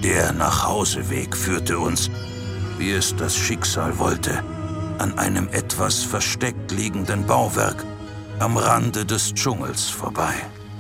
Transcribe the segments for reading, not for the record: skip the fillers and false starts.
Der Nachhauseweg führte uns, wie es das Schicksal wollte, an einem etwas versteckt liegenden Bauwerk am Rande des Dschungels vorbei.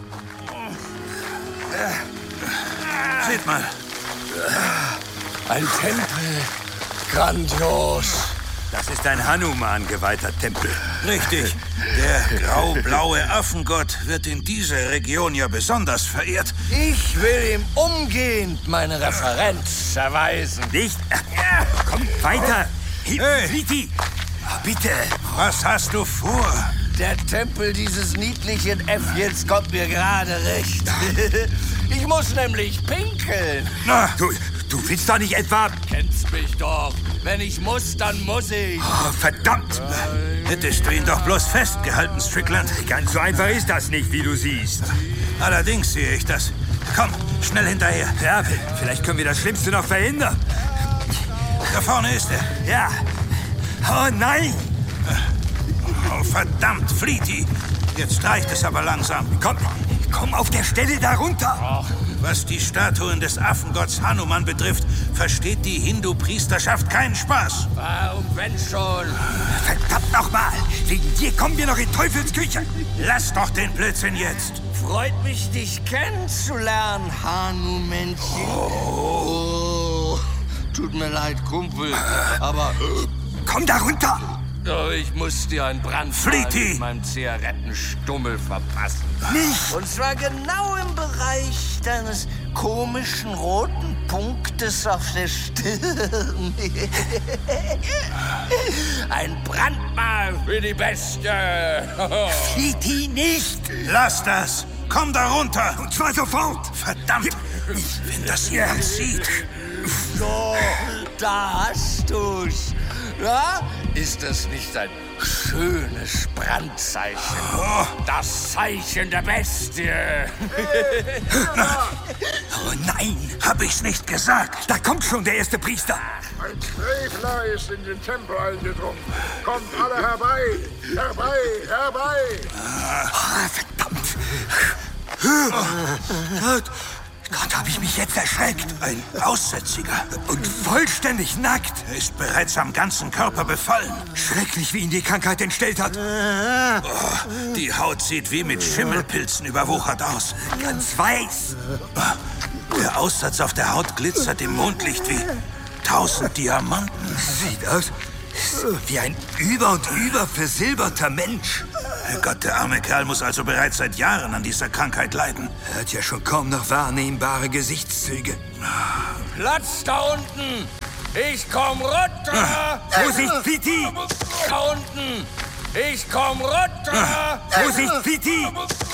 Seht mal. Ein Tempel. Grandios. Das ist ein Hanuman geweihter Tempel. Richtig. Der grau-blaue Affengott wird in dieser Region ja besonders verehrt. Ich will ihm umgehend meine Referenz erweisen. Nicht? Komm, weiter. Hey. Viti, bitte. Was hast du vor? Der Tempel dieses niedlichen Äffchens kommt mir gerade recht. Ich muss nämlich pinkeln. Na, Du willst doch nicht etwa... Kennst mich doch. Wenn ich muss, dann muss ich. Oh, verdammt. hättest du ihn doch bloß festgehalten, Strickland. Ganz so einfach ist das nicht, wie du siehst. Allerdings sehe ich das. Komm, schnell hinterher. Ja, vielleicht können wir das Schlimmste noch verhindern. Da vorne ist er. Ja. Oh nein. Oh, verdammt, Fleety. Jetzt reicht es aber langsam. Komm auf der Stelle da runter. Was die Statuen des Affengotts Hanuman betrifft, versteht die Hindu-Priesterschaft keinen Spaß. Warum wenn schon? Verdammt nochmal. Wegen dir kommen wir noch in Teufels Küche. Lass doch den Blödsinn jetzt. Freut mich, dich kennenzulernen, Hanu-Männchen. Oh, tut mir leid, Kumpel, aber... Komm da runter. Oh, ich muss dir einen Brand Fleety! mit meinem Zigarettenstummel verpassen. Nicht. Und zwar genau im Bereich deines komischen roten Punktes auf der Stirn. Ein Brandmal für die Bestie. Viti, nicht. Lass das. Komm da runter. Und zwar sofort. Verdammt. Wenn das jemand sieht. So, da hast du's. Ja? Ist das nicht ein schönes Brandzeichen? Oh. Das Zeichen der Bestie. Oh nein. Hab ich's nicht gesagt? Da kommt schon der erste Priester. Ein Frevler ist in den Tempel eingedrungen. Kommt alle herbei! Herbei! Herbei! Oh, verdammt. Gott, hab ich mich jetzt erschreckt. Ein Aussätziger. Und vollständig nackt. Er ist bereits am ganzen Körper befallen. Schrecklich, wie ihn die Krankheit entstellt hat. Oh, die Haut sieht wie mit Schimmelpilzen überwuchert aus. Ganz weiß. Der Aussatz auf der Haut glitzert im Mondlicht wie 1000 Diamanten. Sieht aus wie ein über und über versilberter Mensch. Herrgott, der arme Kerl muss also bereits seit Jahren an dieser Krankheit leiden. Er hat ja schon kaum noch wahrnehmbare Gesichtszüge. Platz da unten! Ich komm runter! Vorsicht, Viti! Da unten! Ich komm runter! Vorsicht, Viti!